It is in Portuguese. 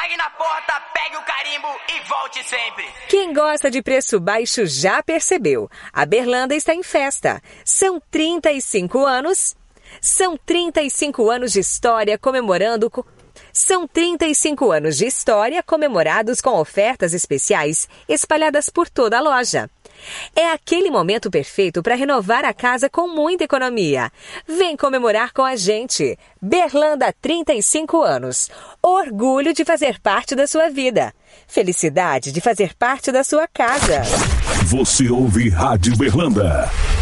pague na porta, pegue o carimbo e volte sempre. Quem gosta de preço baixo já percebeu. A Berlanda está em festa. São 35 anos de história São 35 anos de história comemorados com ofertas especiais espalhadas por toda a loja. É aquele momento perfeito para renovar a casa com muita economia. Vem comemorar com a gente. Berlanda 35 anos. Orgulho de fazer parte da sua vida. Felicidade de fazer parte da sua casa. Você ouve Rádio Berlanda.